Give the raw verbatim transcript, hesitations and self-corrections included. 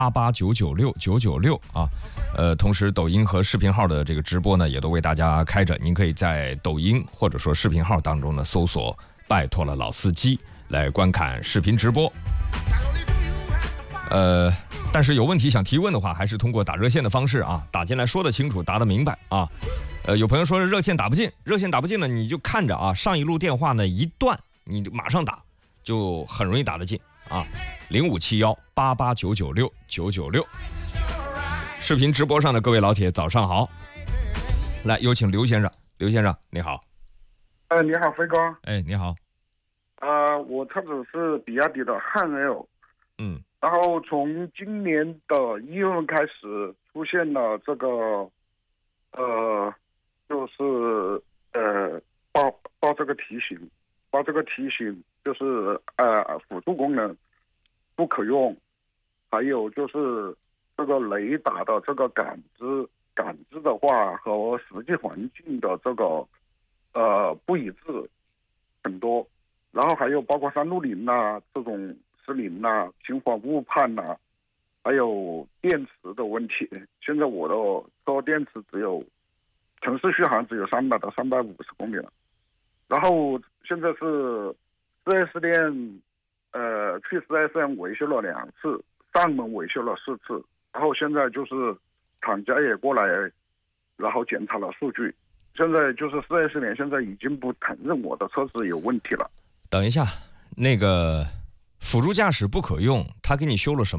八八九九六九九六啊。呃，同时抖音和视频号的这个直播呢，也都为大家开着，您可以在抖音或者说视频号当中呢搜索“拜托了老司机”来观看视频直播。呃，但是有问题想提问的话，还是通过打热线的方式啊，打进来说得清楚，答得明白啊。呃，有朋友说热线打不进，热线打不进呢，你就看着啊，上一路电话呢一断，你马上打，就很容易打得进啊。零五七幺八八九九六九九六。视频直播上的各位老铁，早上好！来，有请刘先生。刘先生，你好。 呃，你好，飞哥。 哎，你好。 呃，我车子是比亚迪的汉 L。 嗯。 然后从今年的一月份开始出现了这个，呃，就是呃报报这个提醒，报这个提醒就是呃辅助功能不可用，还有就是这个雷达的这个感知感知的话和实际环境的这个呃不一致很多，然后还有包括山路林呐、这种失灵呐、情况误判呐、还有电池的问题。现在我的车电池只有城市续航只有三百到三百五十公里了，然后现在是四 S 店呃去四 S 店维修了两次，上门维修了四次。然后现在就是厂家也过来，然后检查了数据。现在就是四 S 店现在已经不承认我的车子有问题了。 等一下，那个辅助驾驶不可用，他给你修了什么？